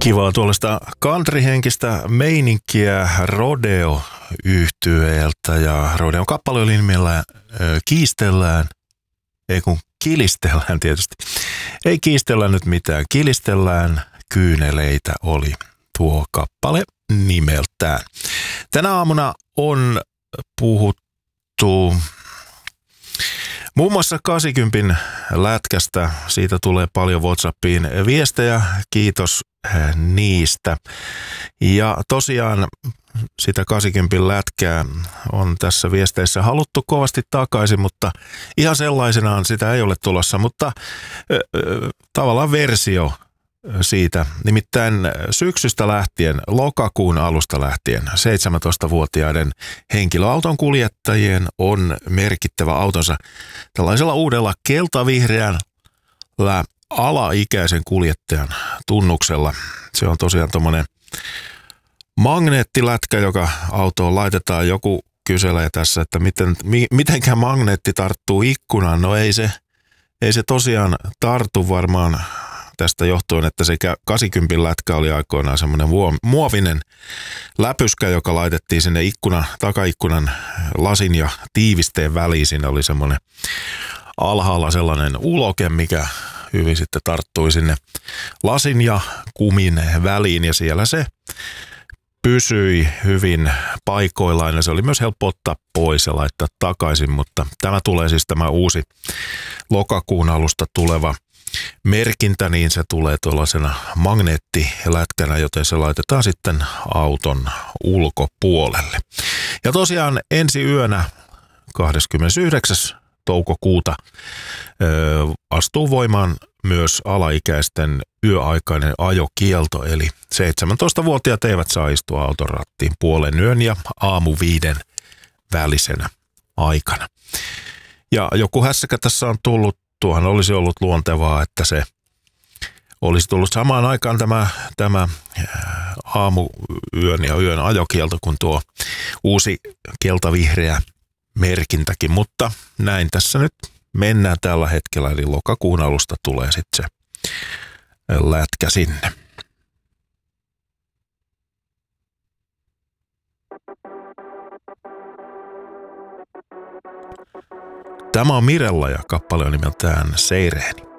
Kivaa tuollaista countryhenkistä meininkiä Rodeo-yhtyeeltä ja Rodeon kappale oli nimellä Kiistellään, ei kun Kilistellään tietysti. Ei kiistellä nyt mitään, Kilistellään kyyneleitä oli tuo kappale nimeltään. Tänä aamuna on puhuttu muun muassa 80 lätkästä. Siitä tulee paljon WhatsAppiin viestejä. Kiitos niistä. Ja tosiaan sitä 80 lätkää on tässä viesteissä haluttu kovasti takaisin, mutta ihan sellaisenaan sitä ei ole tulossa. Mutta tavallaan versio siitä, nimittäin syksystä lähtien, lokakuun alusta lähtien 17-vuotiaiden henkilöauton kuljettajien on merkittävä autonsa tällaisella uudella keltavihreällä alaikäisen kuljettajan tunnuksella. Se on tosiaan tommonen magneettilätkä, joka autoon laitetaan. Joku kyselee tässä, että mitenkä magneetti tarttuu ikkunaan. No ei se tosiaan tartu varmaan tästä johtuen, että se 80 lätkä oli aikoinaan semmoinen muovinen läpyskä, joka laitettiin sinne takaikkunan lasin ja tiivisteen väliin. Siinä oli semmoinen alhaalla sellainen uloke, mikä hyvin sitten tarttui sinne lasin ja kumin väliin ja siellä se pysyi hyvin paikoillaan ja se oli myös helppo ottaa pois ja laittaa takaisin, mutta tämä tulee siis tämä uusi lokakuun alusta tuleva merkintä, niin se tulee tuollaisena magneettilätkänä, joten se laitetaan sitten auton ulkopuolelle. Ja tosiaan ensi yönä 29. toukokuuta astuu voimaan myös alaikäisten yöaikainen ajokielto, eli 17-vuotiaat eivät saa istua auton rattiin puolen yön ja aamu 5 välisenä aikana. Ja joku hässäkä tässä on tullut. Tuohan olisi ollut luontevaa, että se olisi tullut samaan aikaan tämä aamuyön ja yön ajokielto kuin tuo uusi keltavihreä merkintäkin, mutta näin tässä nyt mennään tällä hetkellä, eli lokakuun alusta tulee sitten se lätkä sinne. Tämä on Mirella ja kappale on nimeltään Seireeni.